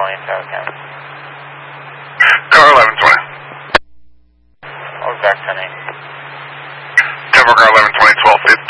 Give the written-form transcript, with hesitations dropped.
Tower County. Car 1120. What was that 10-8? Denver car 1120, 1250.